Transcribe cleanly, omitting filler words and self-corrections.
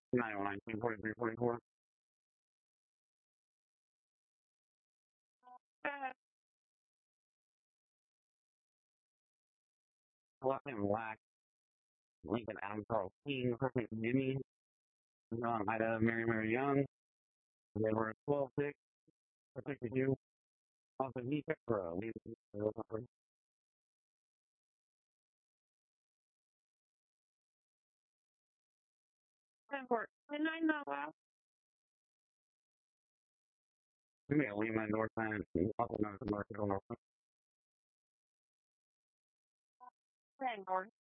919 43 44. Left name Black, Lincoln Adam Carl King, first name Jimmy, Ida Mary Young. They were 12-6, protected you. Also, he picked for a 10-4. And I know that. We made a Lima North End, also known as North Carolina. 10-4.